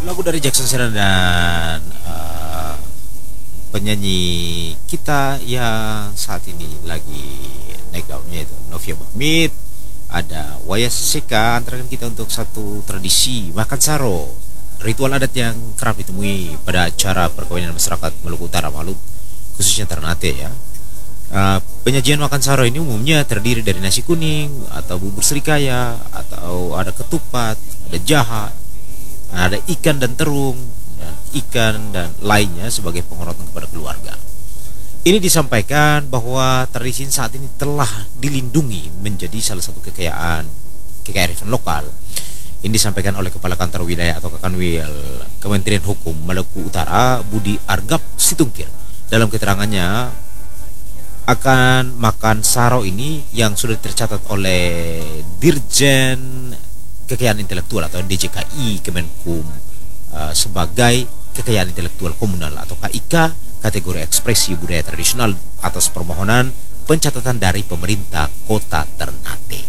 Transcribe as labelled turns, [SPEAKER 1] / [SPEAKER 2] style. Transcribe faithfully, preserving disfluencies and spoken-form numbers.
[SPEAKER 1] Lagu dari Jackson Serna dan uh, penyanyi kita yang saat ini lagi naik daunnya itu Novia Bahmid. Ada Waya Seka antarakan kita untuk satu tradisi makan saro, ritual adat yang kerap ditemui pada acara perkawinan masyarakat Maluku Utara Malut, khususnya Ternate ya. Uh, penyajian makan saro ini umumnya terdiri dari nasi kuning atau bubur serikaya, atau ada ketupat, ada jaha, ada ikan dan terung, dan ikan dan lainnya sebagai penghormatan kepada keluarga. Ini disampaikan bahwa tradisi saat ini telah dilindungi menjadi salah satu kekayaan kearifan lokal. Ini disampaikan oleh Kepala Kantor Wilayah atau Kakanwil Kementerian Hukum Maluku Utara, Budi Argap Situngkir. Dalam keterangannya akan makan saro ini yang sudah tercatat oleh Dirjen Kekayaan Intelektual atau D J K I Kemenkum uh, sebagai kekayaan intelektual komunal atau K I K kategori ekspresi budaya tradisional atas permohonan pencatatan dari pemerintah Kota Ternate.